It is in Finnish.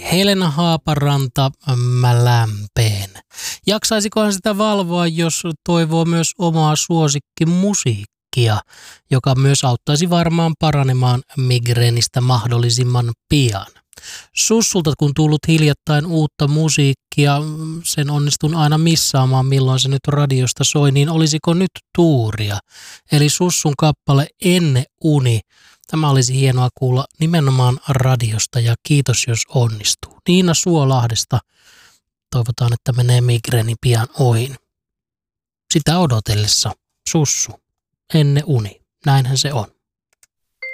Helena Haaparanta, mä lämpeen. Jaksaisikohan sitä valvoa, jos toivoo myös omaa suosikkimusiikkia, joka myös auttaisi varmaan paranemaan migreenistä mahdollisimman pian. Sussulta kun tullut hiljattain uutta musiikkia, sen onnistun aina missaamaan milloin se nyt radiosta soi, niin olisiko nyt tuuria? Eli Sussun kappale Enne uni. Tämä olisi hienoa kuulla nimenomaan radiosta ja kiitos jos onnistuu. Niina Suolahdesta toivotaan, että menee migreeni pian ohi. Sitä odotellessa Sussu, Enne uni. Näinhän se on.